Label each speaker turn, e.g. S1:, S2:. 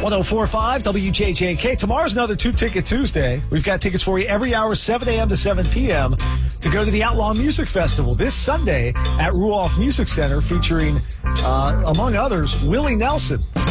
S1: 1045 WJJK. Tomorrow's another 2-Ticket Tuesday. We've got tickets for you every hour, 7 a.m. to 7 p.m. to go to the Outlaw Music Festival this Sunday at Ruoff Music Center featuring, among others, Willie Nelson.